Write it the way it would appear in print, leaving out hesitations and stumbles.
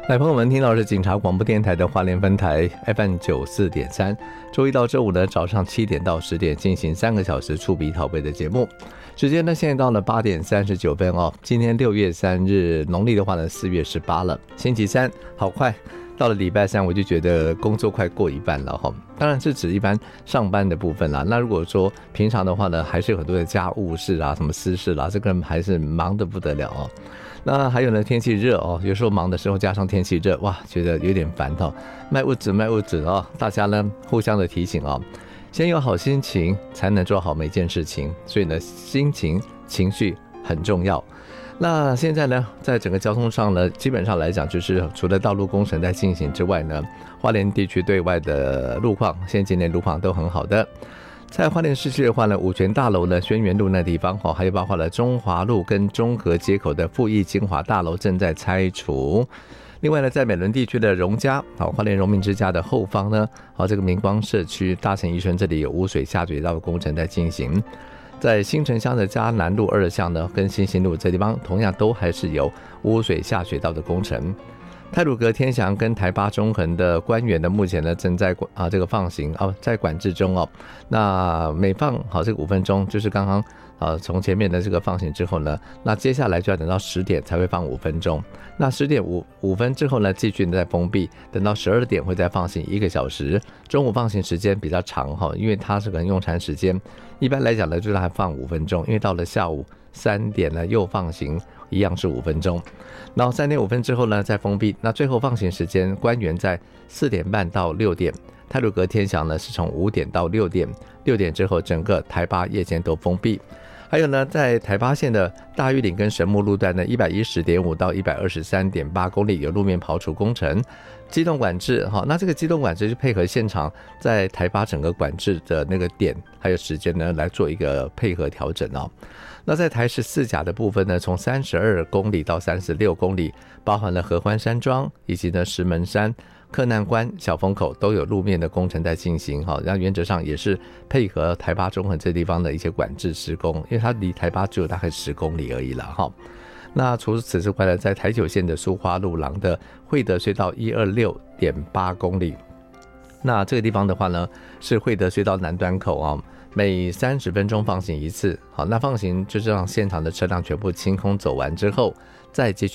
来，朋友们，听到的是警察广播电台的花莲分台 FM94.3，周一到周五呢早上7点到10点进行3个小时触鼻讨杯的节目。时间呢现在到了8点39分哦。今天6月3日，农历的话呢4月18了，星期三，好快。到了礼拜三，我就觉得工作快过一半了哈。当然是指一般上班的部分啦。那如果说平常的话呢，还是有很多的家务事啊、什么私事啦，这个还是忙得不得了哦。那还有呢，天气热哦，有时候忙的时候加上天气热，哇，觉得有点烦哦。卖物质哦，大家呢互相的提醒哦，先有好心情才能做好每件事情，所以呢，心情情绪很重要。那现在呢，在整个交通上呢，基本上来讲，就是除了道路工程在进行之外呢，花莲地区对外的路况，现今年路况都很好的。在花莲市区的话呢，五权大楼呢、轩辕路那地方，还有包括了中华路跟中和街口的富益精华大楼正在拆除。另外呢，在美仑地区的荣家，花莲荣民之家的后方呢，这个明光社区大城宜春这里有污水下水道的工程在进行。在新城乡的嘉南路2巷呢，跟新兴路这地方同样都还是有污水下水道的工程。太鲁阁天祥跟台八中横的官员呢，目前呢正在这个放行在管制中哦。那每放好这个5分钟，就是刚刚从前面的这个放行之后呢，那接下来就要等到10点才会放5分钟。那10点5分之后呢，继续再封闭，等到12点会再放行1个小时。中午放行时间比较长哈，因为它是可能用餐时间，一般来讲呢就是还放5分钟，因为到了下午3点呢又放行，一样是5分钟。然后3点5分之后呢再封闭，那最后放行时间官员在4点半到6点，太鲁阁天祥呢是从5点到6点，6点之后整个台八夜间都封闭。还有呢，在台八线的大玉岭跟神木路段呢 110.5 到 123.8 公里有路面刨除工程，机动管制那这个机动管制就配合现场在台八整个管制的那个点还有时间呢来做一个配合调整哦。那在台14甲的部分呢，从32公里到36公里，包含了合欢山庄以及呢石门山、克难关、小风口都有路面的工程在进行哈，那原则上也是配合台八中横这地方的一些管制施工，因为它离台八只有大概10公里而已了哈。那除此之外呢，在台9线的苏花路廊的惠德隧道126.8公里，那这个地方的话呢，是惠德隧道南端口每30分钟放行一次。好，那放行就是让现场的车辆全部清空走完之后，再继续